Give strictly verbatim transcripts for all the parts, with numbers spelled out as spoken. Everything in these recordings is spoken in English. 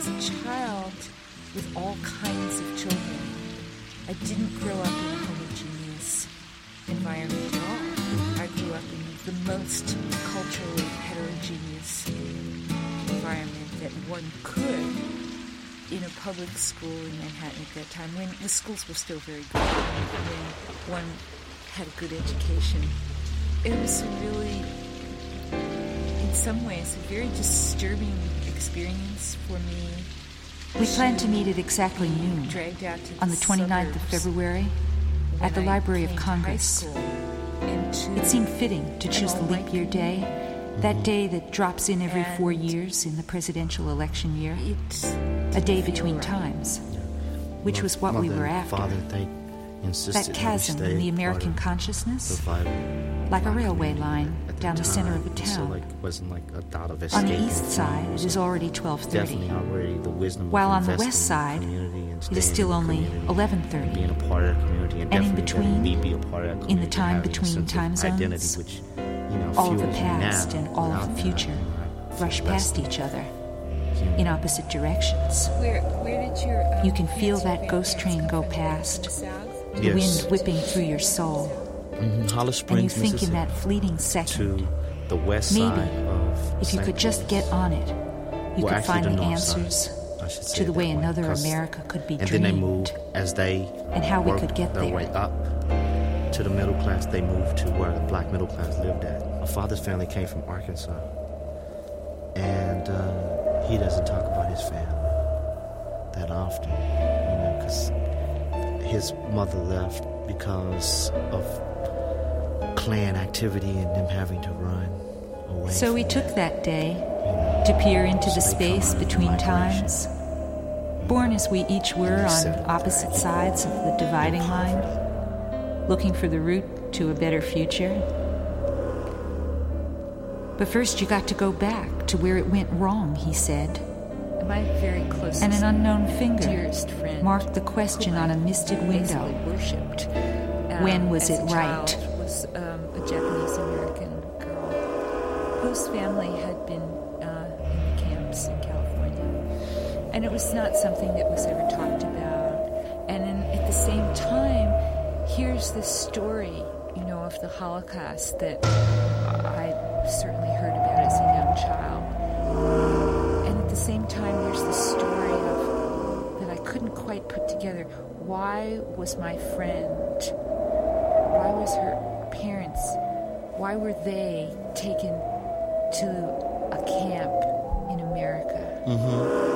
was a child with all kinds of children. I didn't grow up in a homogeneous environment at all. I grew up in the most culturally heterogeneous environment that one could in a public school in Manhattan at that time, when the schools were still very good, when one had a good education. It was really, in some ways, a very disturbing experience for me. We planned to meet at exactly noon on the twenty-ninth of February at the Library of Congress. It seemed fitting to choose the leap year day, that day that drops in every four years in the presidential election year, a day between times, which was what we were after. That chasm in the American consciousness, like a railway line down the center of a town. On the east side, it is already twelve thirty, while on the west side, it is still only eleven thirty. And in between, in the time between time zones, all of the past and all of the future rush past each other in opposite directions. Where, where did your, um, you can feel that ghost train go past, the yes. wind whipping through your soul. Mm-hmm. Hollis Springs, and you think in that fleeting second, to the west maybe, side of if you could just get on it, you well, could find the the answers to the way another way, America could be and dreamed. And then they moved as they and how we could get their there. way up to the middle class. They moved to where the black middle class lived at. My father's family came from Arkansas, and uh, he doesn't talk about his family that often, you know, because his mother left because of Klan activity and them having to run away. So we took that day to peer into the space between times, born as we each were on opposite sides of the dividing line, looking for the route to a better future. But first you got to go back to where it went wrong, he said. My very closest and an unknown finger dearest friend marked the question on a misted window. Worshipped. Um, when was it as a right? Child was um, a Japanese American girl whose family had been uh, in the camps in California, and it was not something that was ever talked about. And in, at the same time, here's this story, you know, of the Holocaust that I certainly heard about as a young child. At the same time, there's this story of that I couldn't quite put together. Why was my friend, why was her parents, why were they taken to a camp in America? Mm-hmm.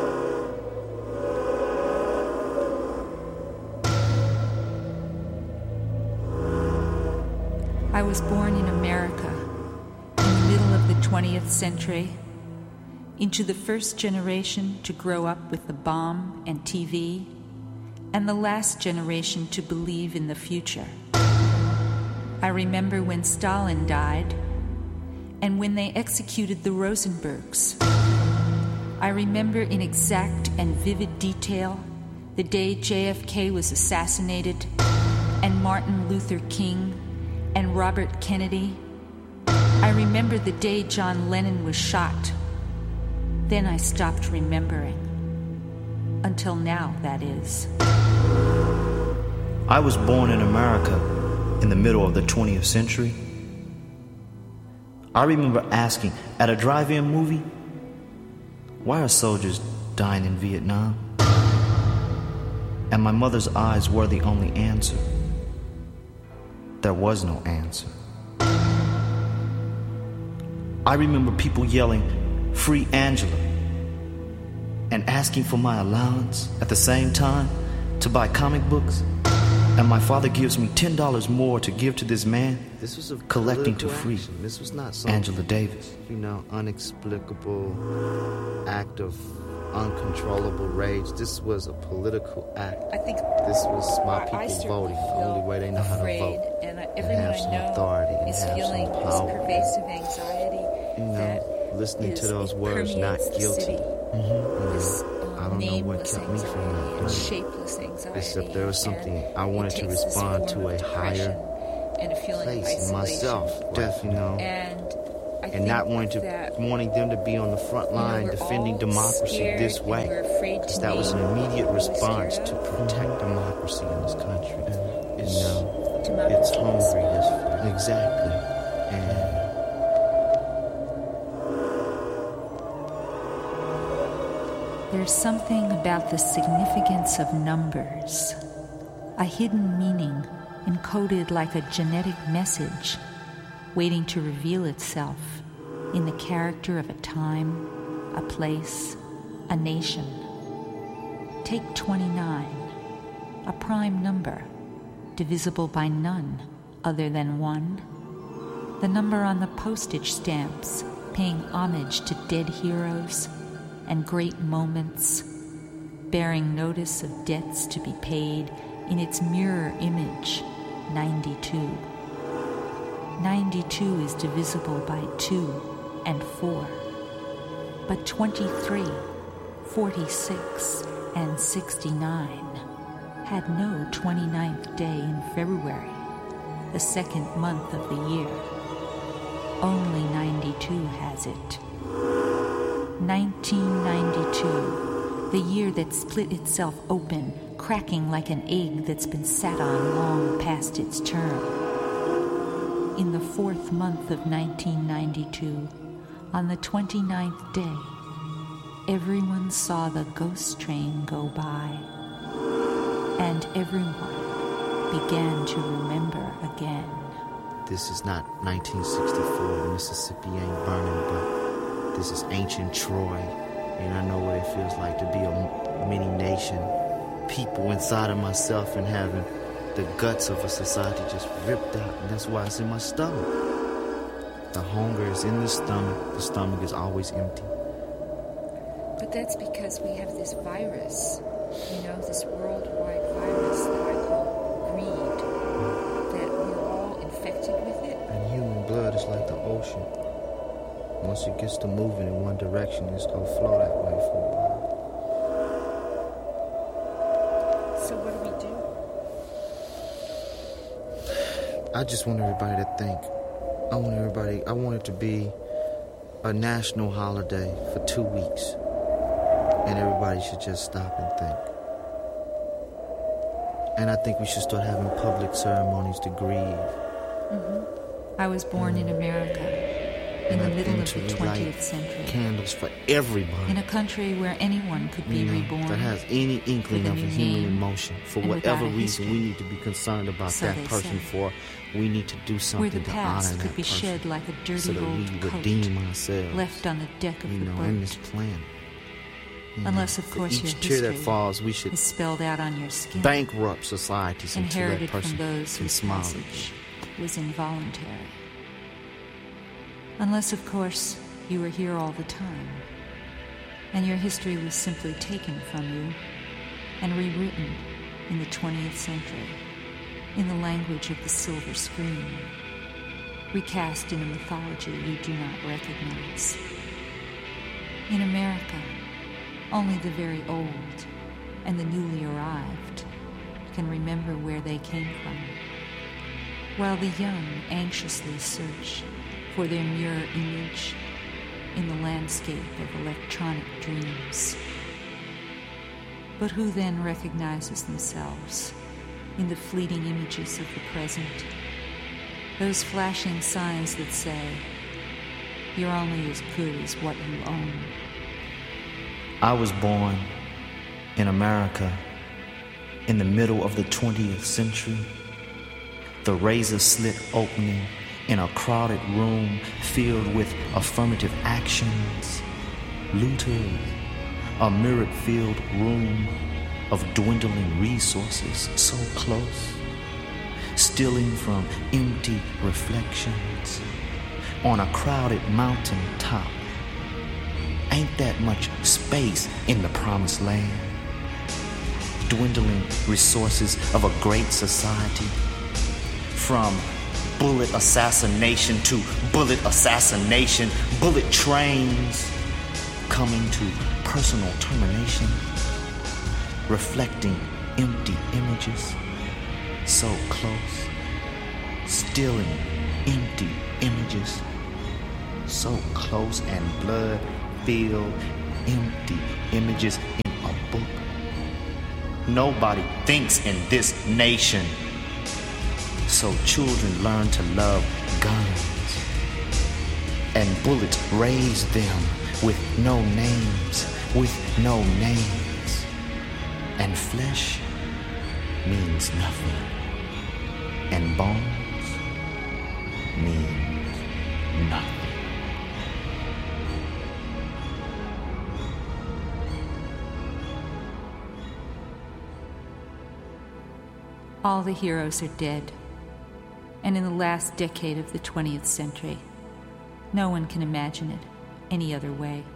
I was born in America in the middle of the twentieth century, into the first generation to grow up with the bomb and T V, and the last generation to believe in the future. I remember when Stalin died, and when they executed the Rosenbergs. I remember in exact and vivid detail the day J F K was assassinated, and Martin Luther King, and Robert Kennedy. I remember the day John Lennon was shot. Then I stopped remembering. Until now, that is. I was born in America in the middle of the twentieth century. I remember asking at a drive-in movie, why are soldiers dying in Vietnam? And my mother's eyes were the only answer. There was no answer. I remember people yelling, "Free Angela," and asking for my allowance at the same time to buy comic books. And my father gives me ten dollars more to give to this man this was a collecting to free action. This was not some, Angela Davis. You know, unexplicable act of uncontrollable rage. This was a political act. I think this was my people I voting. The only way they know how to vote. And everyone have some I know authority and is have feeling some this power. pervasive anxiety. You know, that listening is, to those words, not guilty. Mm-hmm. This, um, I don't know what kept me from not doing it. Shapeless anxiety. Except there was something I wanted to respond to a higher and a feeling place of in myself. Death, you know. And I and not wanting to that, wanting them to be on the front line you know, defending democracy this way. Because that was an immediate response to protect democracy in this country. And it's, you know, it's hungry. It's, exactly. And there's something about the significance of numbers, a hidden meaning encoded like a genetic message, waiting to reveal itself in the character of a time, a place, a nation. Take twenty-nine, a prime number, divisible by none other than one. The number on the postage stamps paying homage to dead heroes and great moments, bearing notice of debts to be paid in its mirror image, ninety-two. ninety-two is divisible by two and four. But twenty-three, forty-six, and sixty-nine had no twenty-ninth day in February, the second month of the year. Only ninety-two has it. nineteen ninety-two, the year that split itself open, cracking like an egg that's been sat on long past its term. In the fourth month of nineteen ninety-two, on the twenty-ninth day, everyone saw the ghost train go by, and everyone began to remember again. This is not nineteen sixty-four, the Mississippi ain't burning, but this is ancient Troy, and I know what it feels like to be a mini nation. People inside of myself and having the guts of a society just ripped out, and that's why it's in my stomach. The hunger is in the stomach. The stomach is always empty. But that's because we have this virus, you know, this worldwide virus that I call greed, that we're all infected with it. And human blood is like the ocean. Once it gets to moving in one direction, it's going to flow that way for a while. So what do we do? I just want everybody to think. I want everybody, I want it to be a national holiday for two weeks. And everybody should just stop and think. And I think we should start having public ceremonies to grieve. Mm-hmm. I was born mm-hmm. in America. In the middle of the twentieth century. Candles for everybody. In a country where anyone could be you know, reborn. That has any inkling of a human emotion. For whatever reason, history. we need to be concerned about so that person say. for. We need to do something where the to past honor could that be person. Shed like a dirty so that old we coat redeem ourselves. Left on the deck of you the know, boat. in this planet. You Unless, know, of course, each your tear history that falls, we should is spelled out on your skin. Bankrupt societies until that Inherited person from those can whose smile. passage was involuntary. Unless, of course, you were here all the time, and your history was simply taken from you and rewritten in the twentieth century in the language of the silver screen, recast in a mythology you do not recognize. In America, only the very old and the newly arrived can remember where they came from, while the young anxiously search for their mirror image in the landscape of electronic dreams. But who then recognizes themselves in the fleeting images of the present? Those flashing signs that say, you're only as good as what you own. I was born in America in the middle of the twentieth century. The razor slit opening in a crowded room filled with affirmative actions, looters, a mirror-filled room of dwindling resources so close, stealing from empty reflections on a crowded mountain top. Ain't that much space in the promised land? Dwindling resources of a great society, from bullet assassination to bullet assassination, bullet trains coming to personal termination, reflecting empty images so close, stealing empty images, so close and blood-filled, empty images in a book. Nobody thinks in this nation. So children learn to love guns, and bullets raise them with no names, with no names. And flesh means nothing, and bones means nothing. All the heroes are dead. And in the last decade of the twentieth century, no one can imagine it any other way.